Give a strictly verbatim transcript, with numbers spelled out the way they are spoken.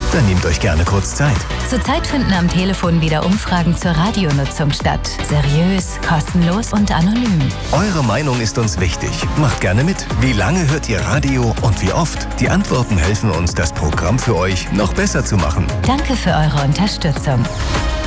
Dann nehmt euch gerne kurz Zeit. Zurzeit finden am Telefon wieder Umfragen zur Radionutzung statt. Seriös, kostenlos und anonym. Eure Meinung ist uns wichtig. Macht gerne mit. Wie lange hört ihr Radio und wie oft? Die Antworten helfen uns, das Programm für euch noch besser zu machen. Danke für eure Unterstützung.